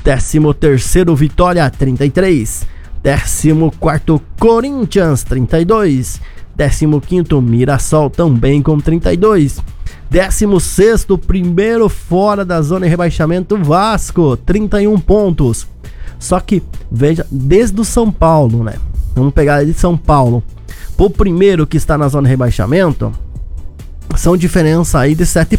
13º Vitória 33, 14º Corinthians 32, 15º Mirassol também com 32, 16º primeiro fora da zona de rebaixamento Vasco 31 pontos. Só que veja, desde o São Paulo, né? Vamos pegar de São Paulo pro primeiro que está na zona de rebaixamento, são diferença aí de 7